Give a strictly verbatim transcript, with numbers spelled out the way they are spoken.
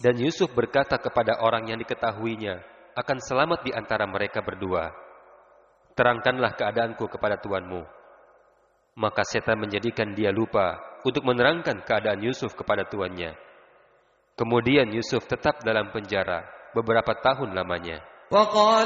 Dan Yusuf berkata kepada orang yang diketahuinya akan selamat di antara mereka berdua, "Terangkanlah keadaanku kepada tuanmu." Maka setan menjadikan dia lupa untuk menerangkan keadaan Yusuf kepada tuannya. Kemudian Yusuf tetap dalam penjara beberapa tahun lamanya.